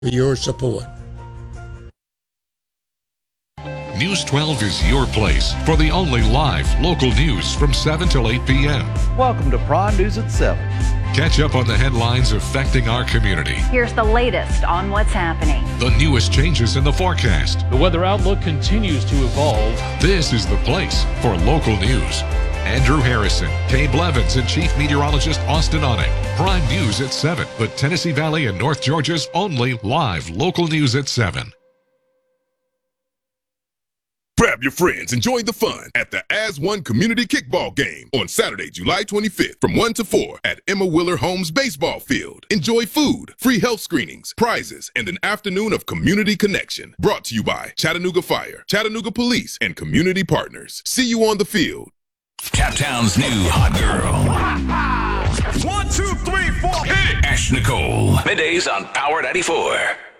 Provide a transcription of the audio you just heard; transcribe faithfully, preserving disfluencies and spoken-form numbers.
for your support. News twelve is your place for the only live local news from seven till eight p.m. Welcome to Prime News at seven. Catch up on the headlines affecting our community. Here's the latest on what's happening. The newest changes in the forecast. The weather outlook continues to evolve. This is the place for local news. Andrew Harrison, Kay Blevins, and Chief Meteorologist Austin Onning. Prime News at seven, the Tennessee Valley and North Georgia's only live local news at seven. Grab your friends and join the fun at the As One Community Kickball Game on Saturday, July twenty-fifth from one to four at Emma Willer Holmes Baseball Field. Enjoy food, free health screenings, prizes, and an afternoon of community connection. Brought to you by Chattanooga Fire, Chattanooga Police, and community partners. See you on the field. Captown's new hot girl. One, two, three, four, hit it! Ash Nicole. Middays on Power ninety-four.